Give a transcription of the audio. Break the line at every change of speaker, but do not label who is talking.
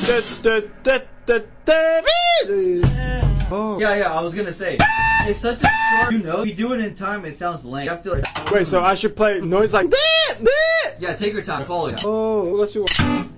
Oh. Yeah, I was gonna say. It's such a short, if you do it in time, it sounds lame. You have to
Wait, so I should play noise like.
Yeah, take your time, follow it.
Oh, let's see what.